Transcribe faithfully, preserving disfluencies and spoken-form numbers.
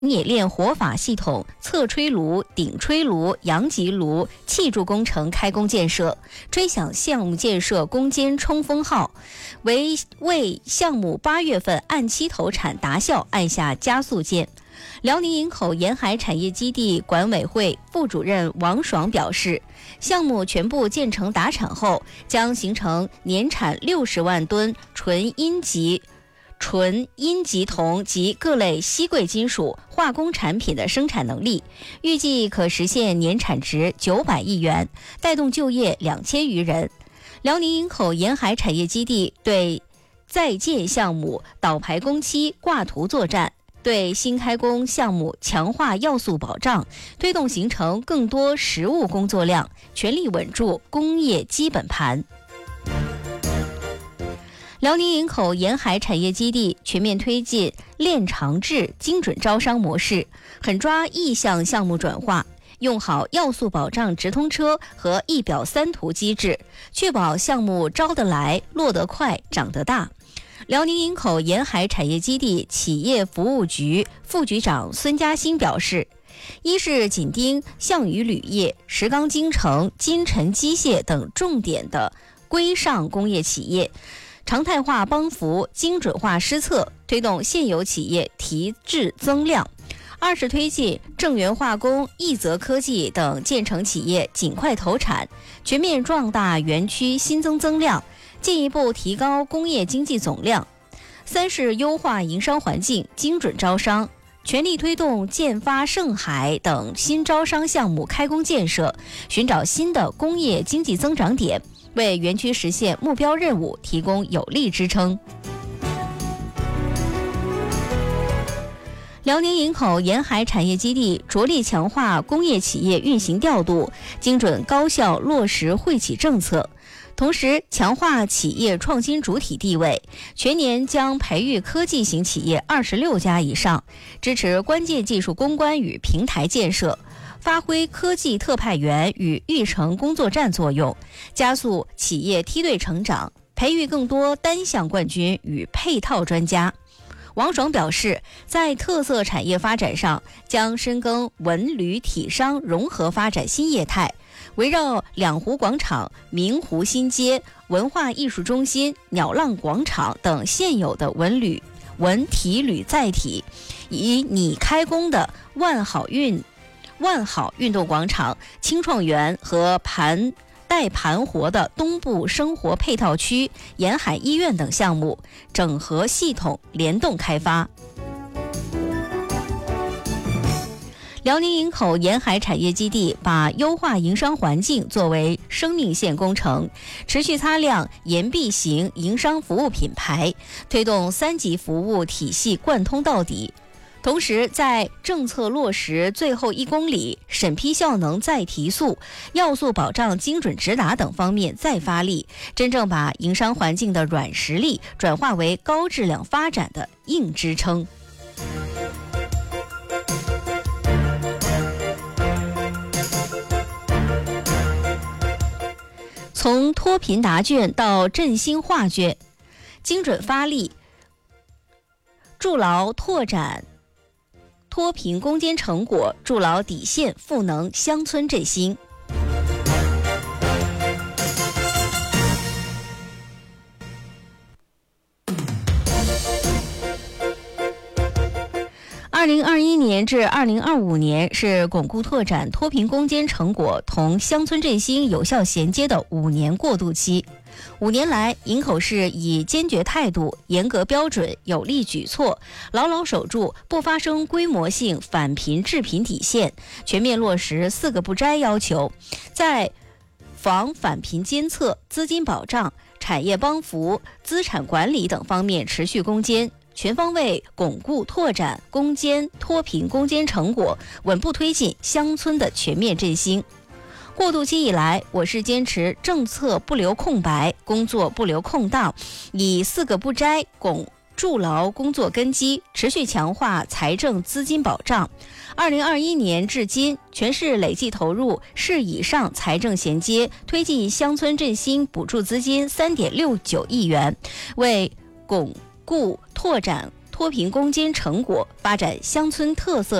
冶炼活法系统侧吹炉、顶吹炉、阳极炉气柱工程开工建设，吹响项目建设攻坚冲锋号，为为项目八月份按期投产达效按下加速键。辽宁营口沿海产业基地管委会副主任王爽表示，项目全部建成达产后，将形成年产六十万吨纯阴极纯阴极铜及各类稀贵金属化工产品的生产能力，预计可实现年产值九百亿元，带动就业两千余人。辽宁营口沿海产业基地对在建项目倒排工期挂图作战，对新开工项目强化要素保障，推动形成更多实务工作量，全力稳住工业基本盘。辽宁营口沿海产业基地全面推进链长制精准招商模式，狠抓意向项目转化，用好要素保障直通车和一表三图机制，确保项目招得来、落得快、长得大。辽宁营口沿海产业基地企业服务局副局长孙嘉欣表示，一是紧盯项羽铝业、石钢精城、金辰机械等重点的规上工业企业，常态化帮扶、精准化施策，推动现有企业提质增量；二是推进正源化工、义泽科技等建成企业尽快投产，全面壮大园区新增增量，进一步提高工业经济总量；三是优化营商环境，精准招商，全力推动建发盛海等新招商项目开工建设，寻找新的工业经济增长点，为园区实现目标任务提供有力支撑。辽宁营口沿海产业基地着力强化工业企业运行调度，精准高效落实惠企政策，同时强化企业创新主体地位，全年将培育科技型企业二十六家以上，支持关键技术攻关与平台建设，发挥科技特派员与育成工作站作用，加速企业梯队成长，培育更多单项冠军与配套专家。王爽表示，在特色产业发展上，将深耕文旅体商融合发展新业态，围绕两湖广场、明湖新街、文化艺术中心、鸟浪广场等现有的文旅、文体旅载体，以拟开工的万好运、万好运动广场、青创园和盘待盘活的东部生活配套区、沿海医院等项目整合系统联动开发。辽宁营口沿海产业基地把优化营商环境作为生命线工程，持续擦亮岩壁型营商服务品牌，推动三级服务体系贯通到底。同时，在政策落实最后一公里、审批效能再提速、要素保障精准直达等方面再发力，真正把营商环境的软实力转化为高质量发展的硬支撑。从脱贫答卷到振兴画卷，精准发力，筑牢拓展脱贫攻坚成果，筑牢底线赋能乡村振兴。二零二一年至二零二五年是巩固拓展脱贫攻坚成果同乡村振兴有效衔接的五年过渡期。五年来，营口市以坚决态度、严格标准、有力举措，牢牢守住不发生规模性反贫致贫底线，全面落实四个不摘要求，在防反贫监测、资金保障、产业帮扶、资产管理等方面持续攻坚，全方位巩固拓展攻坚脱贫攻坚成果，稳步推进乡村的全面振兴。过渡期以来，我市坚持政策不留空白，工作不留空档，以四个不摘巩筑牢工作根基，持续强化财政资金保障。二零二一年至今，全市累计投入市以上财政衔接推进乡村振兴补助资金三点六九亿元，为巩固拓展脱贫攻坚成果，发展乡村特色